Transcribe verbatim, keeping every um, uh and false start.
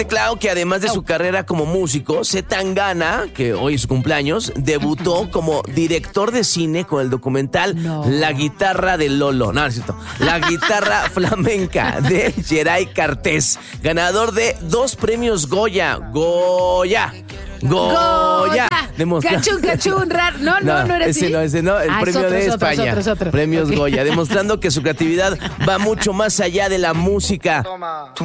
Claro que además de su carrera como músico, C. Tangana, que hoy es su cumpleaños, debutó como director de cine con el documental No. La guitarra de Lolo. No, no es cierto. La guitarra flamenca de Geray Cartés, ganador de dos premios Goya. Goya. Goya. Demostra- Cachún, cachún, rar. No, no, no, no era ese así. no, ese no, el Ah, es premio otro, de es otro, es España. otro, es otro. Premios Ok. Goya, demostrando que su creatividad va mucho más allá de la música.